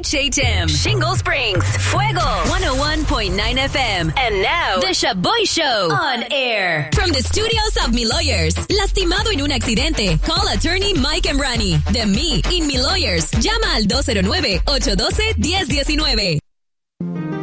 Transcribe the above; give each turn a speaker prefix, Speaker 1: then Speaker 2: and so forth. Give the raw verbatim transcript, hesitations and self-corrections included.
Speaker 1: H H M, Shingle Springs, Fuego, one oh one point nine F M. And now, The Shaboy Show on air. From the studios of Mi Lawyers. Lastimado en un accidente. Call attorney Mike Emrani. De Me in Mi Lawyers. Llama al dos cero nueve, ocho uno dos, uno cero uno nueve.